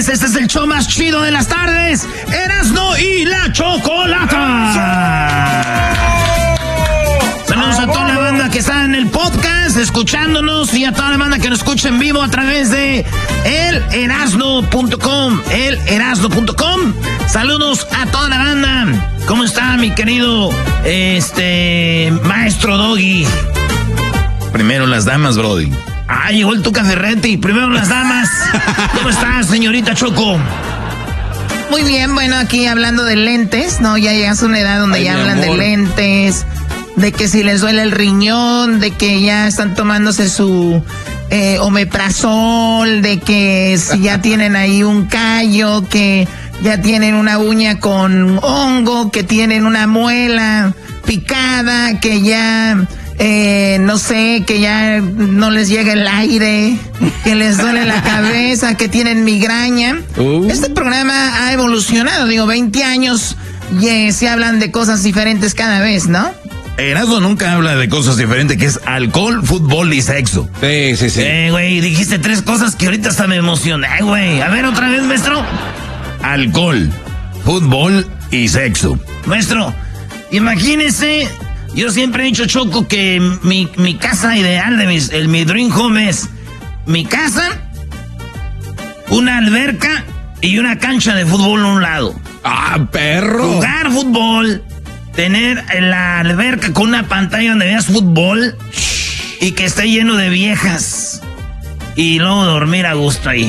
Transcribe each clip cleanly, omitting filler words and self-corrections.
tardes, este es el show más chido de las tardes, Erasmo y la Chocolata. Saludos a toda la banda que está en el podcast, escuchándonos, y a toda la banda que nos escucha en vivo a través de elerasno.com, elerasno.com. Saludos a toda la banda. ¿Cómo está mi querido, maestro Doggy? Primero las damas, brody. Llegó el Tuca Ferretti. Primero las damas. ¿Cómo estás, señorita Choco? Muy bien, bueno, aquí hablando de lentes, ¿no? Ya llegas a una edad donde ya hablan de lentes, de que si les duele el riñón, de que ya están tomándose su omeprazol, de que si ya tienen ahí un callo, que ya tienen una uña con hongo, que tienen una muela picada, que ya... no sé, que ya no les llega el aire, que les duele la cabeza, que tienen migraña. Este programa ha evolucionado, 20 años y se hablan de cosas diferentes cada vez, ¿no? Erasmo nunca habla de cosas diferentes, que es alcohol, fútbol y sexo. Sí. Güey, dijiste 3 cosas que ahorita hasta me emocioné, güey. A ver, otra vez, maestro. Alcohol, fútbol y sexo. Maestro, imagínese... Yo siempre he dicho, Choco, que mi casa ideal, mi dream home es mi casa, una alberca y una cancha de fútbol a un lado. Perro. Jugar fútbol, tener la alberca con una pantalla donde veas fútbol y que esté lleno de viejas. Y luego dormir a gusto ahí.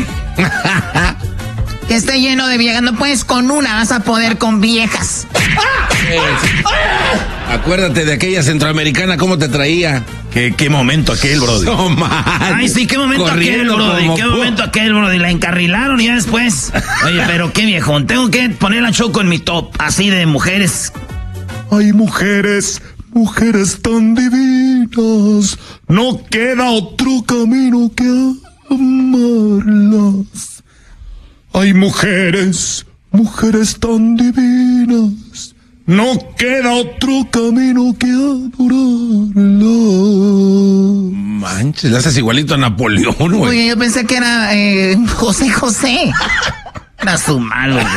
Que esté lleno de viejas. No puedes con una, vas a poder con viejas. Acuérdate de aquella centroamericana, cómo te traía. ¿Qué momento aquel, brody? No, man. Ay, sí, qué momento Corriendo aquel, brody. Qué momento aquel, brody. La encarrilaron y ya después. Oye, pero qué viejón. Tengo que poner a Choco en mi top, así de mujeres. Hay mujeres tan divinas. No queda otro camino que amarlas. Hay mujeres tan divinas. No queda otro camino que adorarla. Manches, le haces igualito a Napoleón, güey. Oye, yo pensé que era José. Era su malo, güey.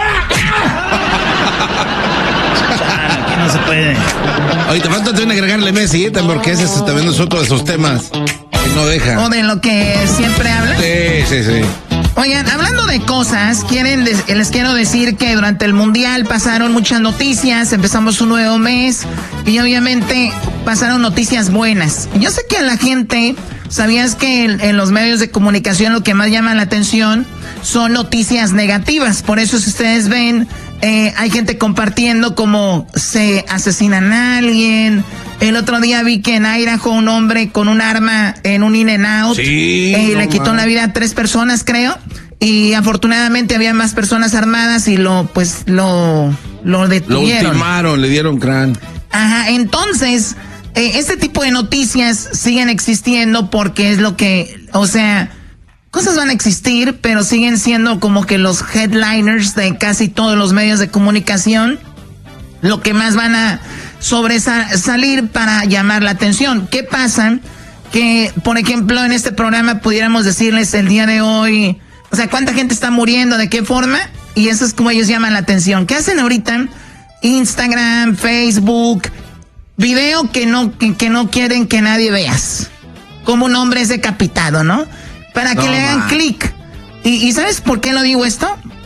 Aquí no se puede. Oye, te falta también agregarle Messi, porque ese también es otro de esos temas que no deja. ¿O de lo que siempre habla? Sí. Oigan, hablando de cosas, les quiero decir que durante el Mundial pasaron muchas noticias, empezamos un nuevo mes y obviamente pasaron noticias buenas. Yo sé que a la gente, ¿sabías que en los medios de comunicación lo que más llama la atención son noticias negativas? Por eso si ustedes ven, hay gente compartiendo como se asesinan a alguien. El otro día vi que en Idaho un hombre con un arma en un In-N-Out le quitó la vida a 3 personas, creo. Y afortunadamente había más personas armadas y lo detuvieron. Lo ultimaron, le dieron crán. Ajá, entonces, este tipo de noticias siguen existiendo porque es lo que, cosas van a existir, pero siguen siendo como que los headliners de casi todos los medios de comunicación, lo que más van a sobresalir para llamar la atención. ¿Qué pasa? Que, por ejemplo, en este programa pudiéramos decirles el día de hoy, cuánta gente está muriendo, de qué forma, y eso es como ellos llaman la atención. ¿Qué hacen ahorita? Instagram, Facebook, video que no quieren que nadie veas. Como un hombre es decapitado, ¿no? Para que le hagan clic. ¿Y sabes por qué lo digo esto?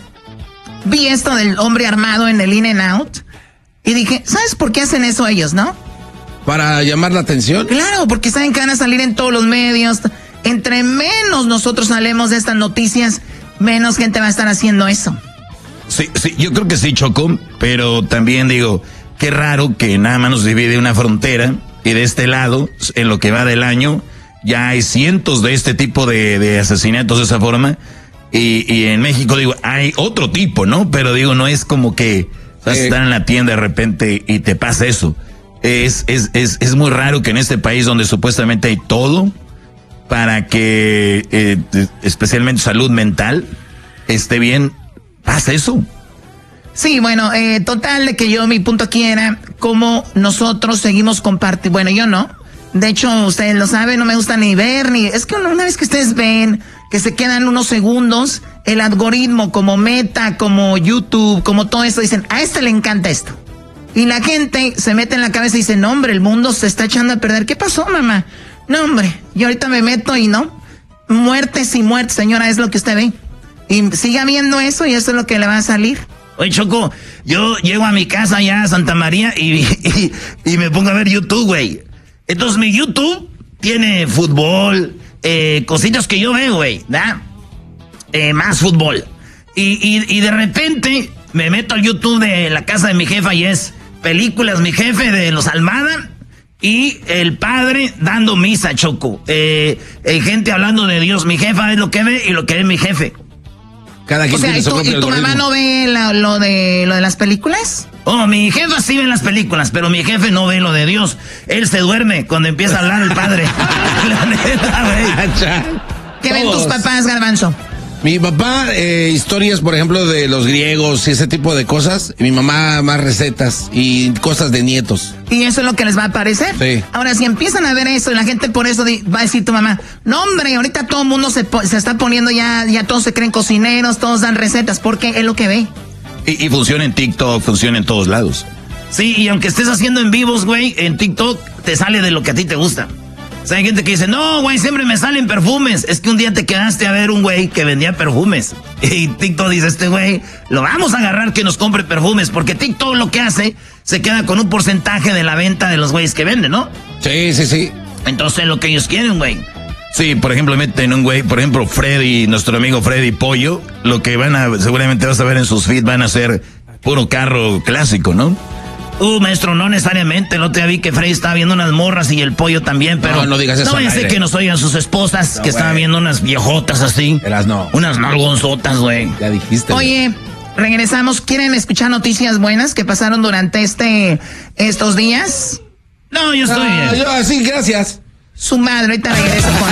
Vi esto del hombre armado en el In-N-Out y dije, ¿sabes por qué hacen eso ellos, no? ¿Para llamar la atención? Claro, porque saben que van a salir en todos los medios. Entre menos nosotros hablemos de estas noticias, menos gente va a estar haciendo eso. Sí, yo creo que sí, Choco, pero también digo, qué raro que nada más nos divide una frontera y de este lado, en lo que va del año, ya hay cientos de este tipo de asesinatos de esa forma. Y en México, digo, hay otro tipo, ¿no? Pero digo, no es como que vas a estar en la tienda de repente y te pasa eso. Es muy raro que en este país donde supuestamente hay todo para que, especialmente salud mental, esté bien, pasa eso. Sí, bueno, total de que mi punto aquí era cómo nosotros seguimos compartiendo. Bueno, yo no. De hecho, ustedes lo saben, no me gusta ni ver, es que una vez que ustedes ven que se quedan unos segundos el algoritmo, como Meta, como YouTube, como todo esto, dicen, a este le encanta esto. Y la gente se mete en la cabeza y dice, no, hombre, el mundo se está echando a perder. ¿Qué pasó, mamá? No, hombre, yo ahorita me meto y no. Muertes y muertes, señora, es lo que usted ve. Y siga viendo eso y eso es lo que le va a salir. Oye, Choco, yo llego a mi casa allá a Santa María y me pongo a ver YouTube, güey. Entonces mi YouTube tiene fútbol, cositas que yo veo, güey, ¿verdad? Más fútbol. Y de repente me meto al YouTube de la casa de mi jefa y es películas, mi jefe de los Almada y el padre dando misa, Choco. Gente hablando de Dios, mi jefa es lo que ve y lo que ve mi jefe. Cada quien tiene su propio ¿y tu algoritmo. mamá no ve lo de las películas? Oh, mi jefa sí ve las películas, pero mi jefe no ve lo de Dios. Él se duerme cuando empieza a hablar el padre. La neta, güey. ¿Qué ven tus papás, Garbanzo? Mi papá, historias, por ejemplo, de los griegos y ese tipo de cosas. Y mi mamá, más recetas y cosas de nietos. Y eso es lo que les va a aparecer. Sí. Ahora, si empiezan a ver eso y la gente por eso va a decir tu mamá, no, hombre, ahorita todo el mundo se está poniendo ya todos se creen cocineros, todos dan recetas, porque es lo que ve. Y funciona en TikTok, funciona en todos lados. Sí, y aunque estés haciendo en vivos, güey, en TikTok te sale de lo que a ti te gusta. O sea, hay gente que dice, no, güey, siempre me salen perfumes. Es que un día te quedaste a ver un güey que vendía perfumes. Y TikTok dice, este güey, lo vamos a agarrar que nos compre perfumes. Porque TikTok lo que hace, se queda con un porcentaje de la venta de los güeyes que venden, ¿no? Sí, sí, sí. Entonces lo que ellos quieren, güey. Sí, por ejemplo, meten un güey, por ejemplo, Freddy, nuestro amigo Freddy Pollo, lo que seguramente vas a ver en sus feeds van a ser puro carro clásico, ¿no? Maestro, no necesariamente. El otro día vi que Freddy estaba viendo unas morras y el Pollo también, pero... No digas eso. No vaya a ser que nos oigan sus esposas, que estaban viendo unas viejotas así. No. Unas nalgonzotas, güey. Ya dijiste. Oye, regresamos. ¿Quieren escuchar noticias buenas que pasaron durante estos días? No, yo estoy bien. Sí, gracias. Su madre, ahorita regreso con